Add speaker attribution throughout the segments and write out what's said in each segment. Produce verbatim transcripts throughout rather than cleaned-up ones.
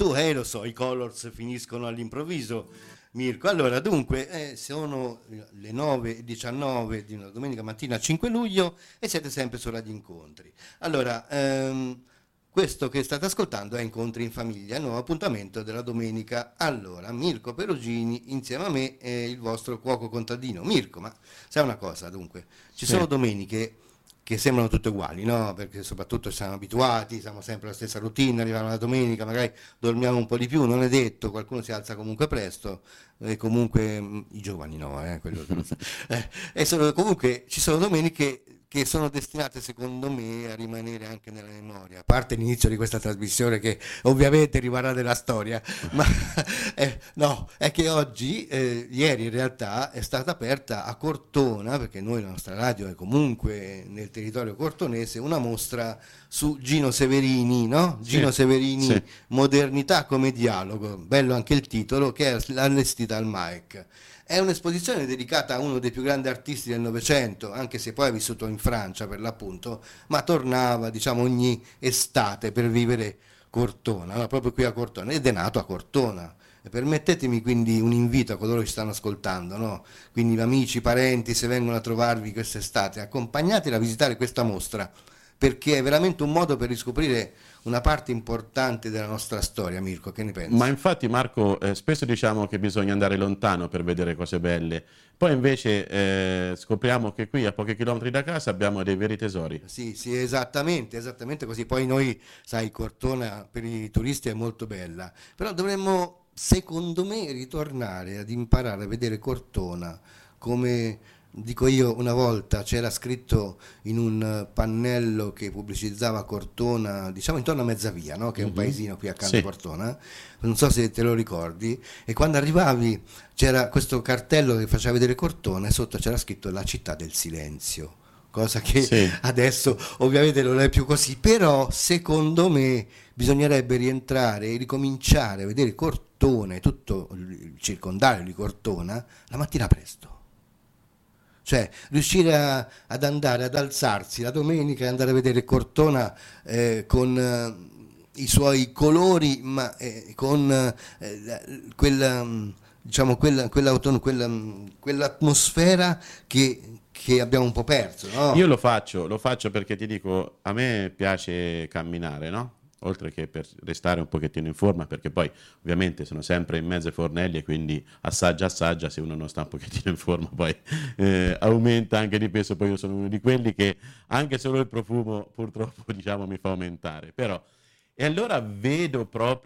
Speaker 1: tu, eh, lo so, i Colors finiscono all'improvviso, Mirko. Allora, dunque, eh, sono le nove e diciannove di una domenica mattina cinque luglio e siete sempre su Radio Incontri. Allora, ehm, questo che state ascoltando è Incontri in Famiglia, il nuovo appuntamento della domenica. Allora, Mirko Perugini insieme a me è il vostro cuoco contadino. Mirko, ma sai una cosa, dunque, ci
Speaker 2: Sì.
Speaker 1: sono domeniche che sembrano tutte uguali, no? Perché soprattutto siamo abituati, siamo sempre alla stessa routine, arriviamo la domenica, magari dormiamo un po' di più, non è detto, qualcuno si alza comunque presto, e comunque mh, i giovani no, eh, quello che non sa. Eh, e sono- comunque ci sono domeniche che sono destinate secondo me a rimanere anche nella memoria, a parte l'inizio di questa trasmissione che ovviamente rimarrà nella storia, ma eh, no, è che oggi, eh, ieri in realtà è stata aperta a Cortona, perché noi la nostra radio è comunque nel territorio cortonese, una mostra su Gino Severini, no? Gino
Speaker 2: Sì,
Speaker 1: Severini,
Speaker 2: sì.
Speaker 1: Modernità come dialogo, bello anche il titolo, che è allestita al M A E C. È un'esposizione dedicata a uno dei più grandi artisti del Novecento, anche se poi è vissuto in Francia per l'appunto, ma tornava, diciamo, ogni estate per vivere Cortona, no? Proprio qui a Cortona, ed è nato a Cortona. E permettetemi quindi un invito a coloro che ci stanno ascoltando, no? Quindi amici, parenti, se vengono a trovarvi quest'estate, accompagnateli a visitare questa mostra, perché è veramente un modo per riscoprire una parte importante della nostra storia. Mirko, che ne
Speaker 2: Ma
Speaker 1: pensi?
Speaker 2: infatti Marco, eh, spesso diciamo che bisogna andare lontano per vedere cose belle, poi invece eh, scopriamo che qui a pochi chilometri da casa abbiamo dei veri tesori.
Speaker 1: Sì, sì, esattamente, esattamente così. Poi noi, sai, Cortona per i turisti è molto bella, però dovremmo, secondo me, ritornare ad imparare a vedere Cortona come, dico io, una volta c'era scritto in un eh, pannello che pubblicizzava Cortona, diciamo intorno a Mezzavia, no? Che è un
Speaker 2: Mhm.
Speaker 1: paesino qui accanto a
Speaker 2: Sì,
Speaker 1: Cortona, non so se te lo ricordi, e quando arrivavi c'era questo cartello che faceva vedere Cortona e sotto c'era scritto la città del silenzio. Cosa che
Speaker 2: sì.
Speaker 1: adesso ovviamente non è più così, però secondo me bisognerebbe rientrare e ricominciare a vedere Cortona e tutto il circondario di Cortona la mattina presto. Cioè, riuscire a- ad andare, ad alzarsi la domenica e andare a vedere Cortona eh, con eh, i suoi colori, ma eh, con eh, la- quella, mm, diciamo, quella, quell'autono- quella, mm, quell'atmosfera che, che abbiamo un po' perso,
Speaker 2: Io
Speaker 1: no?
Speaker 2: lo faccio, lo faccio perché ti dico, a me piace camminare, no? Oltre che per restare un pochettino in forma, perché poi ovviamente sono sempre in mezzo ai fornelli e quindi assaggia assaggia, se uno non sta un pochettino in forma poi eh, aumenta anche di peso, poi io sono uno di quelli che anche solo il profumo purtroppo diciamo mi fa aumentare, però e allora vedo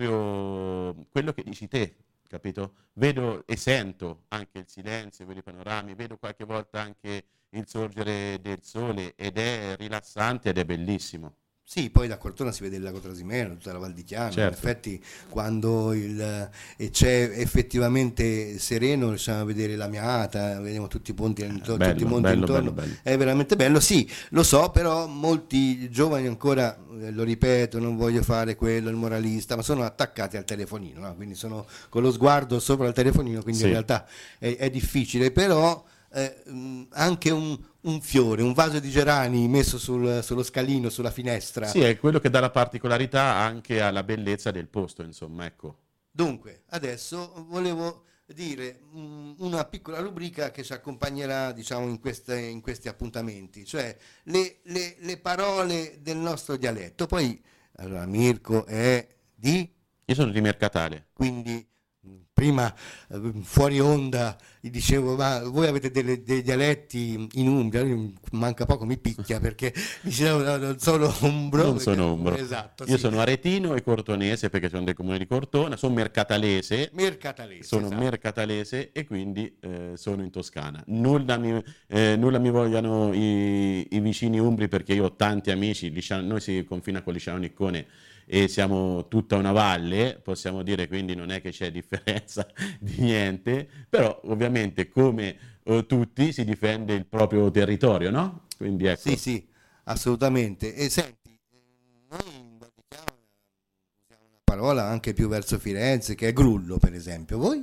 Speaker 2: proprio quello che dici te, capito? Vedo e sento anche il silenzio, vedo i panorami, vedo qualche volta anche il sorgere del sole ed è rilassante ed è bellissimo.
Speaker 1: Sì, poi da Cortona si vede il lago Trasimeno, tutta la Val di Chiana, in
Speaker 2: Certo.
Speaker 1: effetti quando il, e c'è effettivamente sereno riusciamo a vedere la Miata, vediamo tutti i ponti,
Speaker 2: Eh,
Speaker 1: intorno- tutti i
Speaker 2: bello,
Speaker 1: monti
Speaker 2: bello, bello,
Speaker 1: intorno,
Speaker 2: bello.
Speaker 1: è veramente bello, sì, lo so, però molti giovani ancora, eh, lo ripeto, non voglio fare quello, il moralista, ma sono attaccati al telefonino, no? Quindi sono con lo sguardo sopra il telefonino, quindi in
Speaker 2: Sì.
Speaker 1: realtà è, è difficile, però eh, mh, anche un, un fiore, un vaso di gerani messo sul- sullo scalino, sulla finestra.
Speaker 2: Sì, è quello che dà la particolarità anche alla bellezza del posto, insomma, ecco.
Speaker 1: Dunque, adesso volevo dire mm, una piccola rubrica che ci accompagnerà, diciamo, in, queste- in questi appuntamenti, cioè le, le- le parole del nostro dialetto. Poi, allora, Mirko è di
Speaker 2: Io sono di Mercatale.
Speaker 1: quindi mh, prima eh, fuori onda gli dicevo, ma voi avete delle- dei dialetti in Umbria? Lui manca poco mi picchia perché dicevo no, non sono umbro,
Speaker 2: Non
Speaker 1: perché-
Speaker 2: sono umbro.
Speaker 1: esatto,
Speaker 2: Io
Speaker 1: sì,
Speaker 2: sono aretino e cortonese perché sono del comune di Cortona, sono mercatalese,
Speaker 1: mercatalese,
Speaker 2: sono
Speaker 1: esatto.
Speaker 2: mercatalese e quindi eh, sono in Toscana. Nulla mi, eh, nulla mi vogliano i, i vicini umbri perché io ho tanti amici, Lisciano- noi si confina con Lisciano Niccone e siamo tutta una valle, possiamo dire, quindi non è che c'è differenza di niente, però ovviamente come eh, tutti si difende il proprio territorio, no? Quindi
Speaker 1: Sì,
Speaker 2: ecco.
Speaker 1: sì, assolutamente. E senti, eh, noi in Val di Chiana usiamo una parola anche più verso Firenze, che è grullo, per esempio. Voi?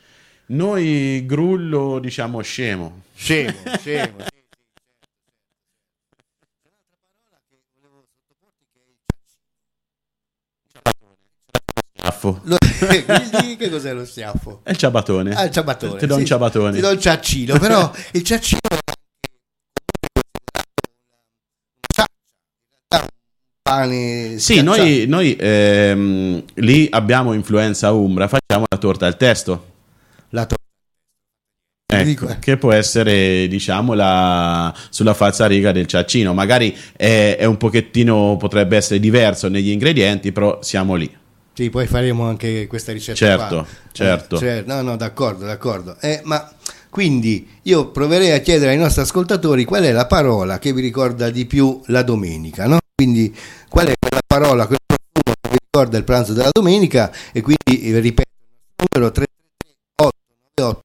Speaker 2: Noi grullo diciamo scemo.
Speaker 1: Scemo, scemo. Sì, sì, certo, certo, certo. C'è un'altra parola che volevo sottoporti che è il ciaccino.
Speaker 2: schiaffo.
Speaker 1: Lo, quindi, che cos'è lo schiaffo?
Speaker 2: È il ciabatone.
Speaker 1: Ah, il ciabatone.
Speaker 2: Ti do
Speaker 1: sì,
Speaker 2: un ciabatone.
Speaker 1: Ti do il ciaccino, però il ciaccino pane.
Speaker 2: Sì,
Speaker 1: schiacciato.
Speaker 2: noi, noi ehm, lì abbiamo influenza umbra, facciamo la torta al testo.
Speaker 1: La to-
Speaker 2: Ecco,
Speaker 1: dico, eh.
Speaker 2: che può essere, diciamo, la, sulla falsariga del ciaccino. Magari è, è un pochettino, potrebbe essere diverso negli ingredienti, però siamo lì.
Speaker 1: Sì, poi faremo anche questa ricetta
Speaker 2: Certo,
Speaker 1: qua.
Speaker 2: certo.
Speaker 1: Eh, cioè, no, no, d'accordo, d'accordo. Eh, ma quindi io proverei a chiedere ai nostri ascoltatori qual è la parola che vi ricorda di più la domenica, no? Quindi qual è quella parola, quel profumo che vi ricorda il pranzo della domenica, e quindi eh, ripeto il numero tre tre tre otto nove otto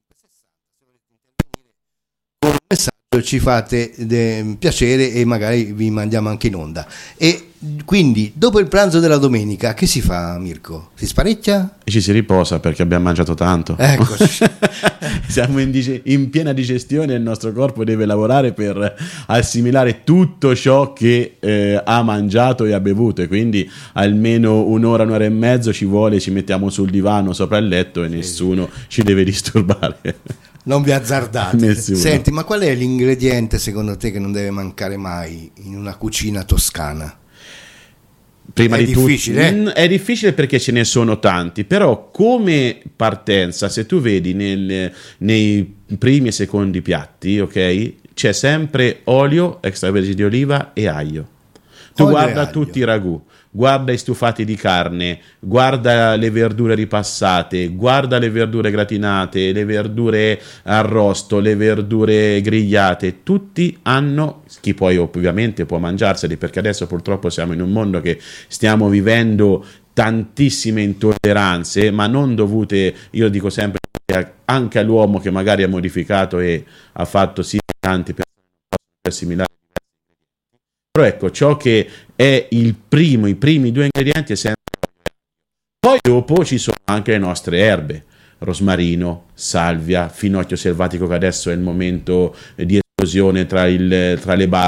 Speaker 1: con un messaggio, ci fate de- piacere e magari vi mandiamo anche in onda. E quindi dopo il pranzo della domenica che si fa, Mirko? Si sparecchia?
Speaker 2: E ci si riposa perché abbiamo mangiato tanto.
Speaker 1: Eccoci.
Speaker 2: Siamo in, dice- in piena digestione e il nostro corpo deve lavorare per assimilare tutto ciò che eh, ha mangiato e ha bevuto, e quindi almeno un'ora, un'ora e mezzo ci vuole, ci mettiamo sul divano sopra il letto e nessuno ci deve disturbare.
Speaker 1: Non vi azzardate.
Speaker 2: Nessuno.
Speaker 1: Senti, ma qual è l'ingrediente secondo te che non deve mancare mai in una cucina toscana?
Speaker 2: Prima
Speaker 1: È
Speaker 2: di tutto,
Speaker 1: difficile, eh?
Speaker 2: mm, è difficile perché ce ne sono tanti, però come partenza, se tu vedi nel- nei primi e secondi piatti, ok, c'è sempre olio, extravergine di oliva e aglio. Tu
Speaker 1: Olio e
Speaker 2: guarda
Speaker 1: aglio.
Speaker 2: tutti i ragù, guarda i stufati di carne, guarda le verdure ripassate, guarda le verdure gratinate, le verdure arrosto, le verdure grigliate, tutti hanno, chi poi ovviamente può mangiarseli, perché adesso purtroppo siamo in un mondo che stiamo vivendo tantissime intolleranze, ma non dovute, io dico sempre, anche all'uomo che magari ha modificato e ha fatto sì tanti per assimilare. Però ecco, ciò che è il primo, i primi due ingredienti è sempre. Poi dopo ci sono anche le nostre erbe, rosmarino, salvia, finocchio selvatico, che adesso è il momento di esplosione tra, il, tra le bar